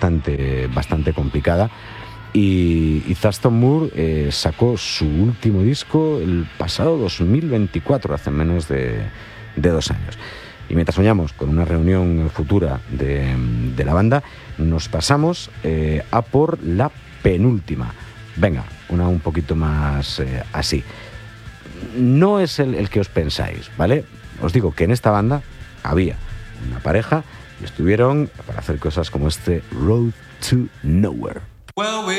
bastante complicada. Y Thurston Moore sacó su último disco el pasado 2024, hace menos de 2 años. Y mientras soñamos con una reunión futura de la banda, nos pasamos a por la penúltima. Venga, una un poquito más así. No es el que os pensáis, ¿vale? Os digo que en esta banda había una pareja y estuvieron para hacer cosas como este Road to Nowhere.